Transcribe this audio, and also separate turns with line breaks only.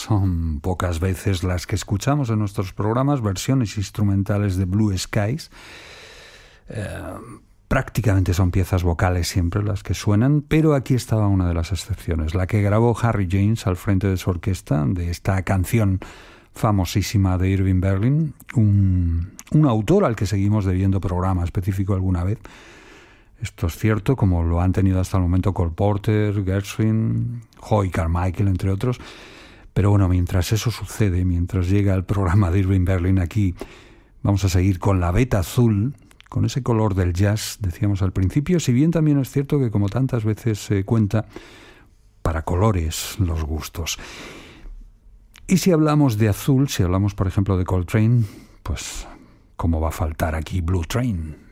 son pocas veces las que escuchamos en nuestros programas, versiones instrumentales de Blue Skies. Prácticamente son piezas vocales siempre las que suenan, pero aquí estaba una de las excepciones, la que grabó Harry James al frente de su orquesta, de esta canción famosísima de Irving Berlin, un autor al que seguimos debiendo programa específico alguna vez. Esto es cierto, como lo han tenido hasta el momento Cole Porter, Gershwin, Hoy Carmichael, entre otros. Pero bueno, mientras eso sucede, mientras llega el programa de Irving Berlin aquí, vamos a seguir con la veta azul, con ese color del jazz, decíamos al principio, si bien también es cierto que, como tantas veces se cuenta, para colores los gustos. Y si hablamos de azul, si hablamos por ejemplo de Coltrane, pues ¿cómo va a faltar aquí Blue Train?